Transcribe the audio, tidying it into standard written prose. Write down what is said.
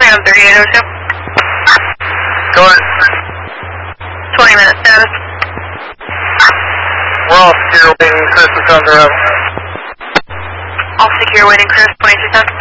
Ground 3802. Go ahead. 20-minute status. We're all secure waiting, Chris is on the road. All secure waiting, Chris, 2210.